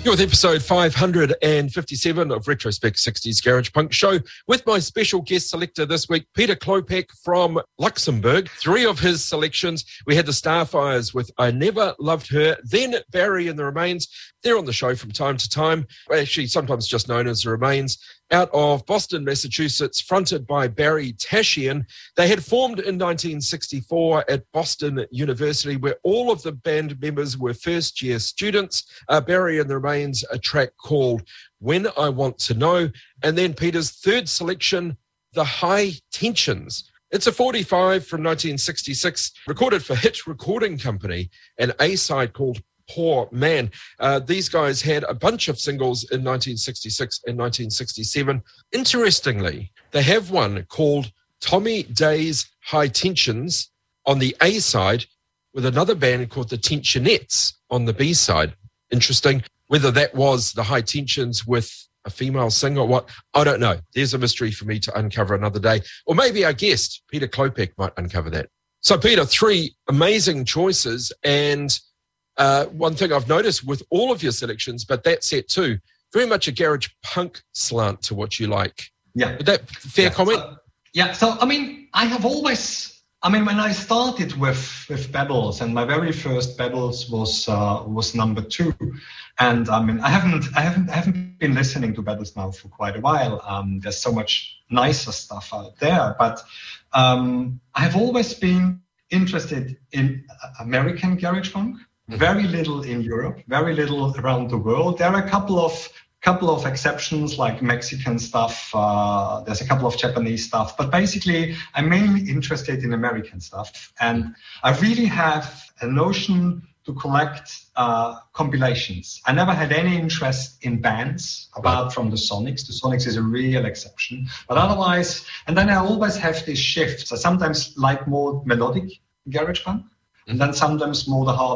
You're with episode 557 of Retrospect 60s Garage Punk Show with my special guest selector this week, Peter Klopek from Luxembourg. 3 of his selections. We had the Starfires with I Never Loved Her, then Barry and the Remains. They're on the show from time to time, actually sometimes just known as the Remains, out of Boston, Massachusetts, fronted by Barry Tashian. They had formed in 1964 at Boston University, where all of the band members were first-year students. Barry and the Remains, a track called When I Want to Know. And then Peter's third selection, The High Tensions. It's a 45 from 1966, recorded for Hit Recording Company, an A-side called Poor Man. These guys had a bunch of singles in 1966 and 1967. Interestingly, they have one called Tommy Day's High Tensions on the A side, with another band called the Tensionettes on the B side. Interesting. Whether that was the High Tensions with a female singer or what, I don't know. There's a mystery for me to uncover another day. Or maybe our guest, Peter Klopek, might uncover that. So, Peter, 3 amazing choices, and one thing I've noticed with all of your selections, but that set too, very much a garage punk slant to what you like. Yeah. Is that fair comment? So, I have always, when I started with Pebbles, and my very first Pebbles was number 2. And I haven't been listening to Pebbles now for quite a while. There's so much nicer stuff out there, but I have always been interested in American garage punk. Very little in Europe, very little around the world. There are a couple of exceptions, like Mexican stuff. There's a couple of Japanese stuff, but basically I'm mainly interested in American stuff. And I really have a notion to collect compilations. I never had any interest in bands apart from the Sonics. The Sonics is a real exception, but otherwise, and then I always have these shifts. I sometimes like more melodic garage punk, and then sometimes more the hard